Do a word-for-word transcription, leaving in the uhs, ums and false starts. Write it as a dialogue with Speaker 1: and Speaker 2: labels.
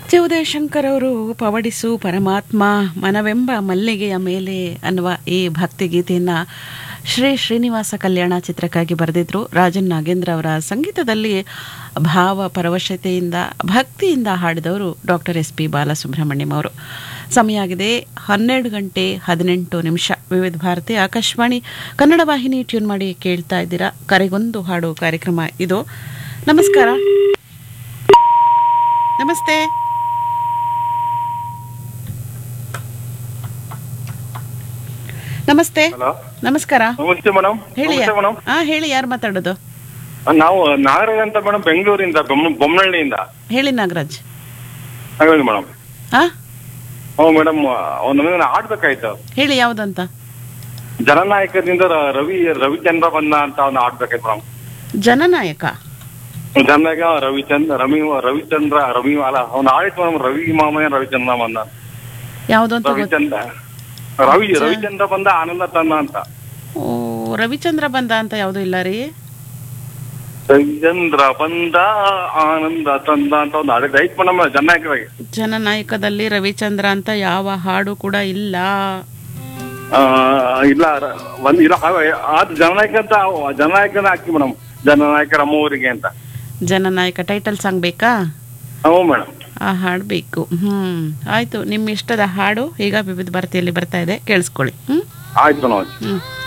Speaker 1: ಚಿ ಉದಯಶಂಕರ್ ಅವರು ಪವಡಿಸು ಪರಮಾತ್ಮ ಮನವೆಂಬ ಮಲ್ಲಿಗೆಯ ಮೇಲೆ ಅನ್ನುವ ಈ ಭಕ್ತಿಗೀತೆಯನ್ನು ಶ್ರೀ ಶ್ರೀನಿವಾಸ ಕಲ್ಯಾಣ ಚಿತ್ರಕ್ಕಾಗಿ ಬರೆದಿದ್ರು. ರಾಜನ್ ನಾಗೇಂದ್ರ ಅವರ ಸಂಗೀತದಲ್ಲಿ ಭಾವ ಪರವಶತೆಯಿಂದ ಭಕ್ತಿಯಿಂದ ಹಾಡಿದವರು ಡಾಕ್ಟರ್ ಎಸ್ ಪಿ ಬಾಲಸುಬ್ರಹ್ಮಣ್ಯಂ ಅವರು. ಸಮಯ ಆಗಿದೆ ಹನ್ನೆರಡು ಗಂಟೆ ಹದಿನೆಂಟು ನಿಮಿಷ. ವಿವಿಧ ಭಾರತಿ ಆಕಾಶವಾಣಿ ಕನ್ನಡ ವಾಹಿನಿ ಟ್ಯೂನ್ ಮಾಡಿ ಕೇಳ್ತಾ ಇದ್ದೀರಾ. ಕರೆಗೊಂದು ಹಾಡು ಕಾರ್ಯಕ್ರಮ ಇದು. ನಮಸ್ಕಾರ. ನಮಸ್ತೆ. ನಮಸ್ತೆ. ನಮಸ್ಕಾರ.
Speaker 2: ನಮಸ್ತೆ ಮೇಡಮ್.
Speaker 1: ಹೇಳಿ. ಹಾ ಹೇಳಿ, ಯಾರು ಮಾತಾಡೋದು?
Speaker 2: ನಾವು ನಾಗರಾಜ್ ಅಂತ ಮೇಡಮ್, ಬೆಂಗಳೂರಿಂದ, ಬೊಮ್ಮನಹಳ್ಳಿಯಿಂದ.
Speaker 1: ಹೇಳಿ ನಾಗರಾಜ್.
Speaker 2: ಹಾಗಾಗಿ ಮೇಡಮ್.
Speaker 1: ಹಾ
Speaker 2: ಹ್ಞೂ ಮೇಡಮ್, ಒಂದು ಆಡ್ಬೇಕಾಯ್ತು.
Speaker 1: ಹೇಳಿ, ಯಾವ್ದಂತ?
Speaker 2: ಜನನಾಯಕದಿಂದ ರ- ರವಿ ರವಿಚಂದ್ರ ಬಂದ ಅಂತ ಒಂದು ಆಡ್ಬೇಕಾಯ್ತು ಮೇಡಮ್.
Speaker 1: ಜನನಾಯಕ.
Speaker 2: ಜನನಾಯಕ ರವಿಚಂದ್ರ ರವಿ ರವಿಚಂದ್ರ ರವಿ ಅಲ್ಲ ಅವ್ನು ಆಡಿತ್ತು ಮೇಡಮ್. ರವಿ ಮಾಮಯ್ಯ ರವಿಚಂದ್ರ ಬಂದ.
Speaker 1: ಯಾವ್ದು ಅಂತ ಗೊತ್ತ-
Speaker 2: ರವಿಚಂದ್ರ ರವಿ ರವಿಚಂದ್ರ ಬಂದ ಆನಂದ ತಂದ ಅಂತ.
Speaker 1: ಓ, ರವಿಚಂದ್ರ ಬಂದ ಅಂತ ಯಾವ್ದು ಇಲ್ಲ ರೀ.
Speaker 2: ರವಿಚಂದ್ರ ಬಂದ ಆನಂದ ತಂದ ಅಂತ ಒಂದು ಆಡಿದ್ದು ಐತ್ ಮೇಡಮ್ ಜನನಾಯಕರಾಗಿ.
Speaker 1: ಜನನಾಯಕದಲ್ಲಿ ರವಿಚಂದ್ರ ಅಂತ ಯಾವ ಹಾಡು ಕೂಡ ಇಲ್ಲ.
Speaker 2: ಆ, ಇಲ್ಲ ರ- ಒಂದ್ ಇಲ್ಲ ಅದು ಜನನಾಯಕ ಅಂತ ಜನನಾಯಕನ ಹಾಕಿ ಮೇಡಮ್. ಜನನಾಯಕ ನಮ್ಮೂರಿಗೆ ಅಂತ.
Speaker 1: ಜನನಾಯಕ ಟೈಟಲ್ ಸಾಂಗ್ ಬೇಕಾ?
Speaker 2: ಹ್ಞೂ ಮೇಡಮ್.
Speaker 1: ಆ ಹಾಡು ಬೇಕು. ಹ್ಮ್ ಆಯ್ತು, ನಿಮ್ಮ ಇಷ್ಟದ ಹಾಡು ಈಗ ವಿವಿಧ ಭಾರತಿಯಲ್ಲಿ ಬರ್ತಾ ಇದೆ, ಕೇಳಿಸ್ಕೊಳ್ಳಿ. ಹ್ಮ್
Speaker 2: ಆಯ್ತು ಮೇಡಮ್.
Speaker 1: ಹ್ಮ್